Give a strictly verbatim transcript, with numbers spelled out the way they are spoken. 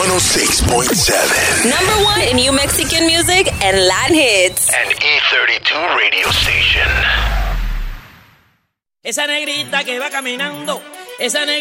one oh six point seven. Number one in New Mexican music and Latin hits. And E thirty-two radio station. Esa negrita que va caminando, esa negrita